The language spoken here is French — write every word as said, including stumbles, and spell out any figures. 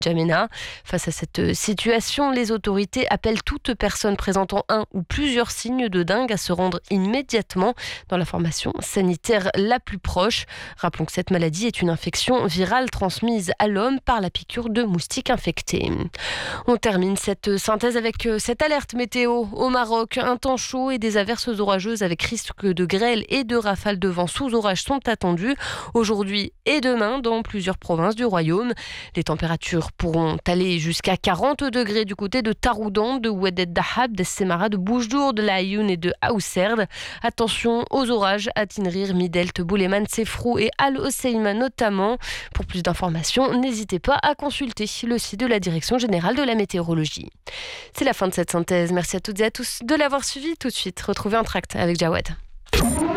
N'Djamena. Face à cette situation, les autorités appellent toute personne présentant un ou plusieurs signes de dengue à se rendre immédiatement dans la formation sanitaire la plus proche. Rappelons que cette maladie est une infection virale transmise à l'homme par la piqûre de moustiques infectés. On termine cette synthèse avec cette alerte météo au Maroc. Un temps chaud et des averses orageuses avec risque de grêle et de rafales de vent sous orage sont attendus aujourd'hui et demain dans plusieurs provinces du royaume. Les températures pourront aller jusqu'à quarante degrés du côté de Taroudan, de Oued Dahab, de Semara, de Boujdour, de La Ayoun et de Aousserd. Attention aux orages à Tinrir, Midelt, Bouleman, Sefrou et Al Hoceima notamment. Pour plus d'informations, n'hésitez pas à consulter le site de la Direction générale de la météorologie. C'est la fin de cette synthèse. Merci à toutes et à tous de l'avoir suivi. Tout de suite, retrouvez Entracte avec Jawad.